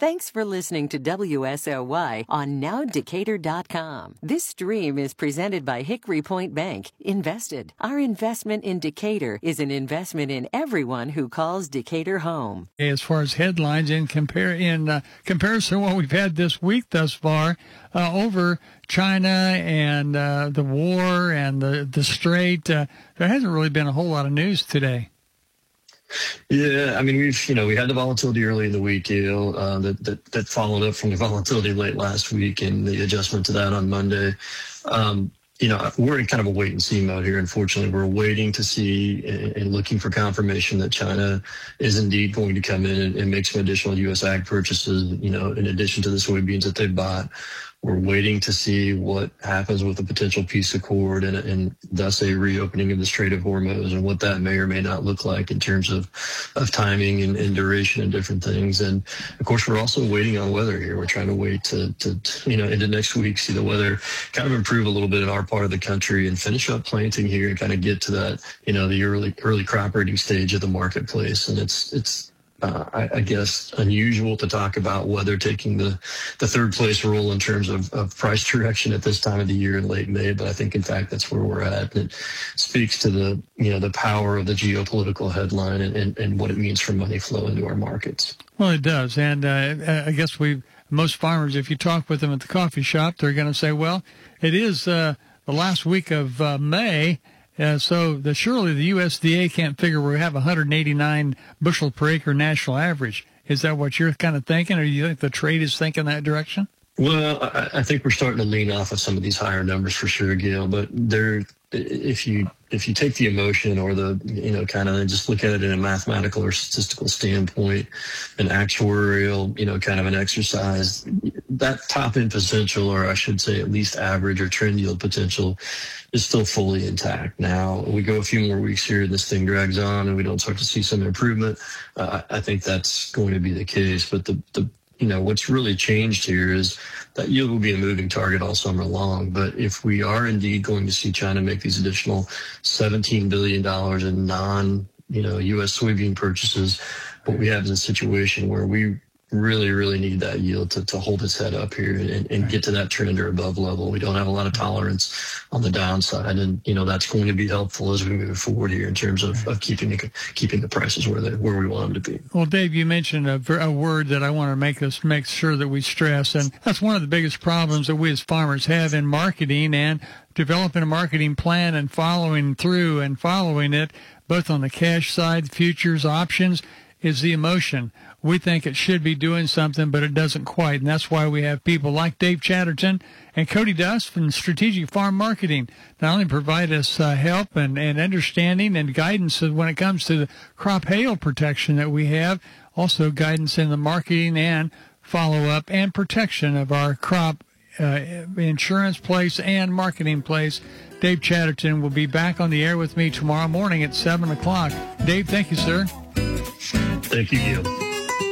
Thanks for listening to WSOY on NowDecatur.com. This stream is presented by Hickory Point Bank. Invested. Our investment in Decatur is an investment in everyone who calls Decatur home. As far as headlines in comparison to what we've had this week thus far, over China and the war and the Strait, there hasn't really been a whole lot of news today. Yeah, I mean, we had the volatility early in the week, that followed up from the volatility late last week and the adjustment to that on Monday. We're in kind of a wait and see mode here. Unfortunately, we're waiting to see and looking for confirmation that China is indeed going to come in and make some additional U.S. ag purchases, in addition to the soybeans that they bought. We're waiting to see what happens with the potential peace accord and thus a reopening of the Strait of Hormuz and what that may or may not look like in terms of timing and duration and different things. And of course, we're also waiting on weather here. We're trying to wait to into next week, see the weather kind of improve a little bit in our part of the country and finish up planting here and kind of get to that, the early crop rating stage of the marketplace. And it's I guess, unusual to talk about weather taking the third place role in terms of price direction at this time of the year in late May. But I think, in fact, that's where we're at. And it speaks to the power of the geopolitical headline and what it means for money flow into our markets. Well, it does. And I guess most farmers, if you talk with them at the coffee shop, they're going to say, well, it is the last week of May. So surely the USDA can't figure we have 189 bushel per acre national average. Is that what you're kind of thinking, or do you think the trade is thinking that direction? Well, I think we're starting to lean off of some of these higher numbers for sure, Gail. But if you take the emotion or the kind of just look at it in a mathematical or statistical standpoint, an actuarial kind of an exercise, that top end potential, or I should say at least average or trend yield potential, is still fully intact. Now we go a few more weeks here and this thing drags on and we don't start to see some improvement. I think that's going to be the case. But what's really changed here is that yield will be a moving target all summer long. But if we are indeed going to see China make these additional $17 billion in U.S. soybean purchases, what we have is a situation where we really, really need that yield to hold its head up here and get to that trend or above level. We don't have a lot of tolerance on the downside, and that's going to be helpful as we move forward here in terms of keeping the prices where we want them to be. Well, Dave, you mentioned a word that I want to make sure that we stress, and that's one of the biggest problems that we as farmers have in marketing and developing a marketing plan and following through and following it, both on the cash side, futures, options, is the emotion. We think it should be doing something, but it doesn't quite. And that's why we have people like Dave Chatterton and Cody Duss from Strategic Farm Marketing not only provide us help and understanding and guidance when it comes to the crop hail protection that we have, also guidance in the marketing and follow-up and protection of our crop insurance place and marketing place. Dave Chatterton will be back on the air with me tomorrow morning at 7 o'clock. Dave, thank you, sir. Thank you, Gil.